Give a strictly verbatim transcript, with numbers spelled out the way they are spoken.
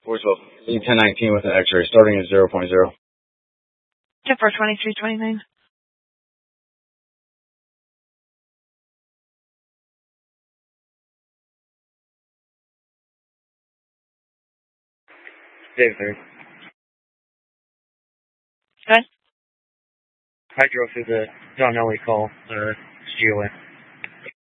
Fourceville, E ten nineteen with an X-ray, starting at zero point zero. ten four twenty-three twenty-nine. Dave third. Good. I drove through the Don Ellie call, uh, G O A.